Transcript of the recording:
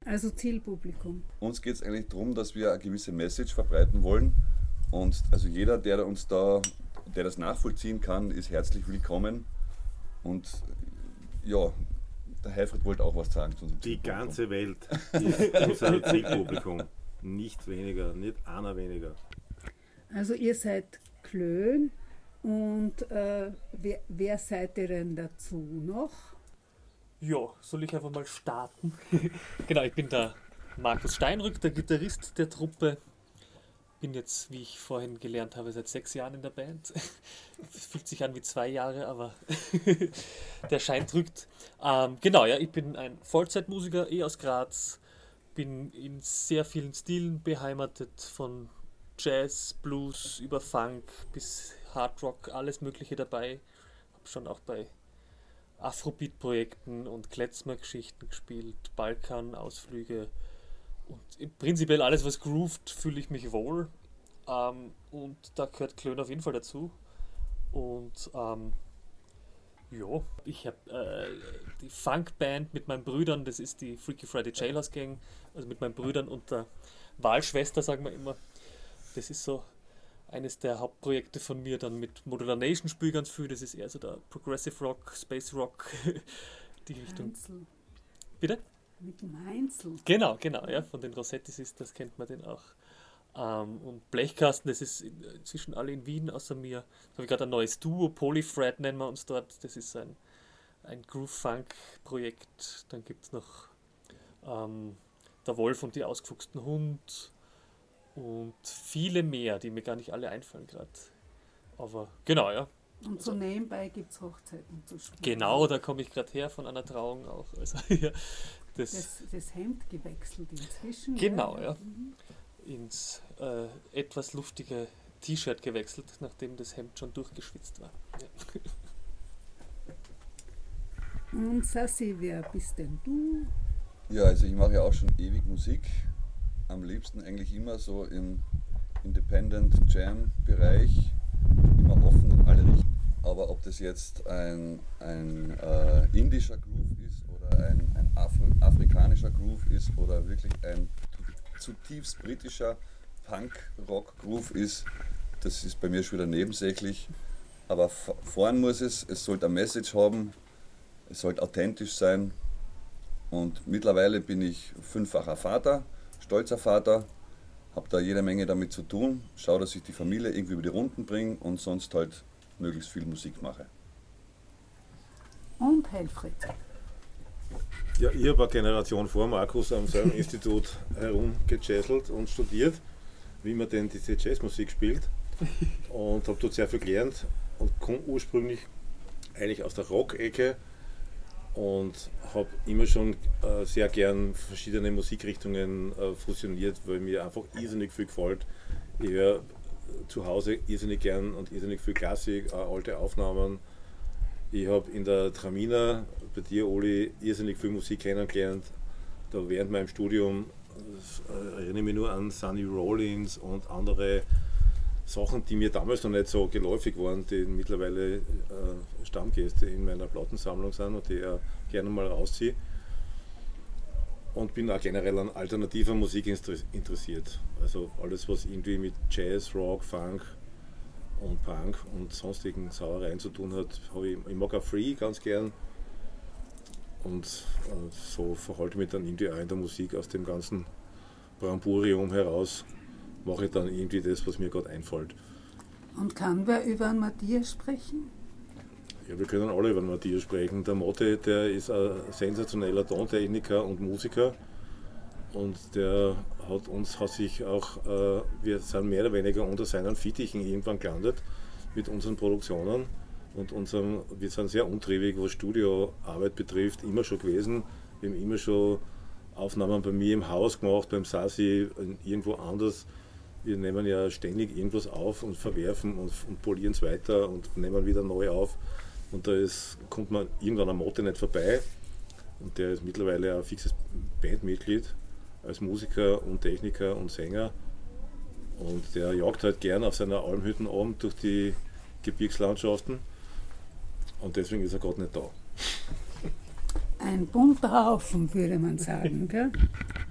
Also Zielpublikum. Uns geht es eigentlich darum, dass wir eine gewisse Message verbreiten wollen. Und also jeder, der das nachvollziehen kann, ist herzlich willkommen. Und ja, der Heifried wollte auch was sagen zu unserem Die Zielpublikum. ganze Welt ist unser Zielpublikum. Nicht weniger, nicht einer weniger. Also ihr seid Klön und wer seid ihr denn dazu noch? Ja, soll ich einfach mal starten? Genau, ich bin der Markus Steinrück, der Gitarrist der Truppe. Bin jetzt, wie ich vorhin gelernt habe, seit 6 Jahren in der Band. Es fühlt sich an wie 2 Jahre, aber der Schein drückt. Genau, ja, ich bin ein Vollzeitmusiker, aus Graz. Bin in sehr vielen Stilen beheimatet, von Jazz, Blues über Funk bis Hard Rock, alles Mögliche dabei. Habe schon auch bei Afrobeat-Projekten und Klezmer-Geschichten gespielt, Balkan-Ausflüge und prinzipiell alles, was groovt, fühle ich mich wohl. Und da gehört Klön auf jeden Fall dazu. Und ja, ich habe die Funkband mit meinen Brüdern, das ist die Freaky Friday Jailhouse Gang, also mit meinen Brüdern und der Wahlschwester, sagen wir immer. Das ist so eines der Hauptprojekte von mir. Dann mit Modular Nation spiele ich ganz viel, das ist eher so der Progressive Rock, Space Rock, die Richtung. Heinzel. Bitte? Mit dem Heinzel. Genau, ja, von den Rossettis ist, das kennt man den auch. Und Blechkasten, das ist inzwischen alle in Wien, außer mir. Da habe ich gerade ein neues Duo, Polyfred nennen wir uns dort. Das ist ein Groove-Funk-Projekt. Dann gibt es noch der Wolf und die ausgefuchsten Hund und viele mehr, die mir gar nicht alle einfallen gerade. Aber genau, ja. Und so nebenbei gibt es Hochzeiten zu spielen. Genau, da komme ich gerade her von einer Trauung auch. Also, ja, das Hemd gewechselt inzwischen. Genau, ja. Ins etwas luftige T-Shirt gewechselt, nachdem das Hemd schon durchgeschwitzt war. Ja. Und Sassi, wer bist denn du? Ja, also ich mache ja auch schon ewig Musik. Am liebsten eigentlich immer so im Independent Jam Bereich, immer offen in alle Richtungen. Aber ob das jetzt ein indischer Groove ist oder ein afrikanischer Groove ist oder wirklich ein zutiefst britischer Punk-Rock-Groove ist, das ist bei mir schon wieder nebensächlich. Aber vorn muss es sollte eine Message haben, es sollte authentisch sein. Und mittlerweile bin ich 5-facher Vater, stolzer Vater, habe da jede Menge damit zu tun, schaue, dass ich die Familie irgendwie über die Runden bringe und sonst halt möglichst viel Musik mache. Und Helfried. Ja, ich habe eine Generation vor Markus am selben Institut herumgejasselt und studiert, wie man denn diese Jazzmusik spielt. Und habe dort sehr viel gelernt und komme ursprünglich eigentlich aus der Rock-Ecke und habe immer schon sehr gern verschiedene Musikrichtungen fusioniert, weil mir einfach irrsinnig viel gefällt. Ich höre zu Hause irrsinnig gern und irrsinnig viel Klassik, alte Aufnahmen. Ich habe in der Traminer, bei dir Oli, irrsinnig viel Musik kennengelernt. Da während meinem Studium erinnere ich mich nur an Sonny Rollins und andere Sachen, die mir damals noch nicht so geläufig waren, die mittlerweile Stammgäste in meiner Plattensammlung sind und die ich gerne mal rausziehe. Und bin auch generell an alternativer Musik interessiert. Also alles, was irgendwie mit Jazz, Rock, Funk und Punk und sonstigen Sauereien zu tun hat. Ich mag auch Free ganz gern. Und so verhalte ich mich dann irgendwie auch in der Musik aus dem ganzen Bramburium heraus. Mache ich dann irgendwie das, was mir gerade einfällt. Und kann wer über einen Matthias sprechen? Ja, wir können alle über den Matthias sprechen. Der Motte, der ist ein sensationeller Tontechniker und Musiker. Und der hat sich auch, wir sind mehr oder weniger unter seinen Fittichen irgendwann gelandet mit unseren Produktionen. Und wir sind sehr untriebig, was Studioarbeit betrifft, immer schon gewesen. Wir haben immer schon Aufnahmen bei mir im Haus gemacht, beim Sassi, irgendwo anders. Wir nehmen ja ständig irgendwas auf und verwerfen und polieren es weiter und nehmen wieder neu auf. Und da kommt man irgendwann am Motte nicht vorbei. Und der ist mittlerweile ein fixes Bandmitglied als Musiker und Techniker und Sänger. Und der jagt halt gern auf seiner Almhüttenabend durch die Gebirgslandschaften. Und deswegen ist er gerade nicht da. ein bunter Haufen, würde man sagen. Gell?